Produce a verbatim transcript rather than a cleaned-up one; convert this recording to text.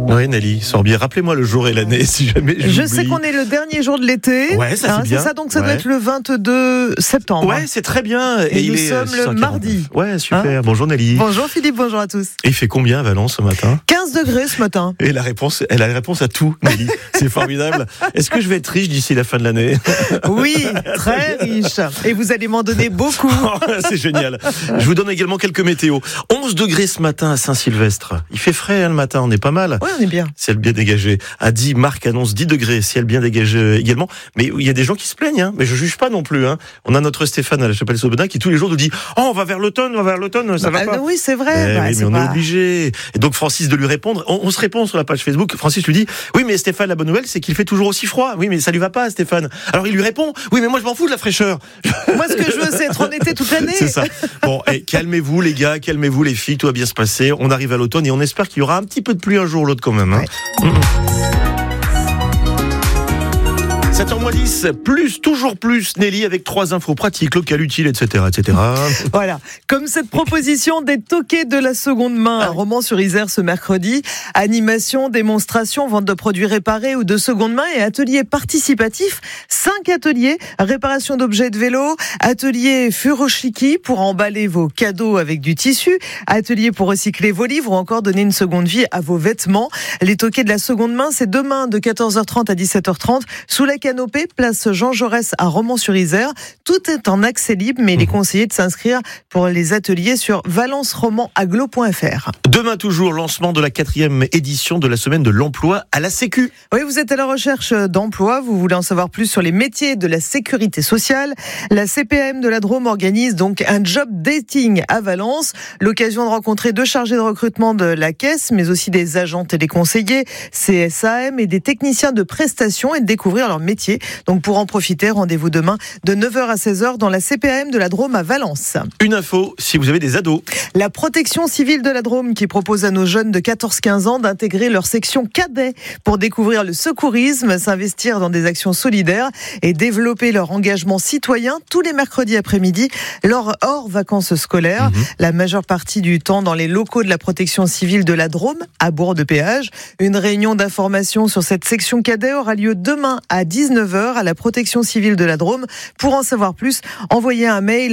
Oui, Nelly, Sorbier, rappelez-moi le jour et l'année si jamais je Je l'oublie. sais qu'on est le dernier jour de l'été. Ouais, ça, c'est Hein, bien. ça, donc ça Ouais. doit être le vingt-deux septembre. Ouais, c'est très bien. Et il nous est sommes six le heures quarante-neuf. mardi. Ouais, super. Hein Bonjour Nelly. Bonjour Philippe, bonjour à tous. Et il fait combien à Valence ce matin? quinze degrés ce matin. Et la réponse, elle a la réponse à tout, Nelly. C'est formidable. Est-ce que je vais être riche d'ici la fin de l'année? Oui, très riche. Et vous allez m'en donner beaucoup. C'est génial. Je vous donne également quelques météos. onze degrés ce matin à Saint-Sylvestre. Il fait frais hein, le matin, on est pas mal. Oui, on est bien. Ciel bien dégagé. À dix, Marc annonce dix degrés, ciel bien dégagé également. Mais il y a des gens qui se plaignent, hein. Mais je juge pas non plus. Hein. On a notre Stéphane à la Chapelle-Saubedin qui tous les jours nous dit « Oh, on va vers l'automne, on va vers l'automne, ça va Ah, pas ?» oui, c'est vrai. Eh Bah, oui, c'est mais on pas- est obligé. Et donc Francis de lui répondre. On, on se répond sur la page Facebook. Francis lui dit « Oui, mais Stéphane, la bonne nouvelle, c'est qu'il fait toujours aussi froid. Oui, mais ça lui va pas, Stéphane. » Alors il lui répond « Oui, mais moi je m'en fous de la fraîcheur. » Moi, ce que je veux, c'est être en été toute l'année. C'est ça. Bon, et calmez-vous les gars, calmez-vous les filles, tout va bien se passer. On arrive à l'automne et on espère qu'il y aura un petit peu de pluie un jour ou l'autre quand même. Hein. Ouais. Mmh. sept heures moins dix, plus, toujours plus, Nelly, avec trois infos pratiques, locales, utiles, et cetera, et cetera. Voilà. Comme cette proposition des toqués de la seconde main, un roman sur Isère ce mercredi. Animation, démonstration, vente de produits réparés ou de seconde main et ateliers participatifs. Cinq ateliers, réparation d'objets de vélo, atelier furoshiki pour emballer vos cadeaux avec du tissu, atelier pour recycler vos livres ou encore donner une seconde vie à vos vêtements. Les toqués de la seconde main, c'est demain de quatorze heures trente à dix-sept heures trente sous la canopée, place Jean Jaurès à Romans-sur-Isère. Tout est en accès libre, mais il est conseillé de s'inscrire pour les ateliers sur valence roman aglo point f r. Demain toujours, lancement de la quatrième édition de la semaine de l'emploi à la Sécu. Oui, vous êtes à la recherche d'emploi, vous voulez en savoir plus sur les métiers de la sécurité sociale. La C P M de la Drôme organise donc un job dating à Valence. L'occasion de rencontrer deux chargés de recrutement de la caisse, mais aussi des agents téléconseillers, C S A M et des techniciens de prestation et de découvrir leur métier. Donc pour en profiter, rendez-vous demain de neuf heures à seize heures dans la C P M de la Drôme à Valence. Une info, si vous avez des ados. La protection civile de la Drôme qui propose à nos jeunes de quatorze quinze ans d'intégrer leur section cadet pour découvrir le secourisme, s'investir dans des actions solidaires et développer leur engagement citoyen tous les mercredis après-midi, lors hors vacances scolaires. Mmh. La majeure partie du temps dans les locaux de la protection civile de la Drôme, à Bourg-de-Péage. Une réunion d'information sur cette section cadet aura lieu demain à dix-neuf heures à la protection civile de la Drôme. Pour en savoir plus, envoyez un mail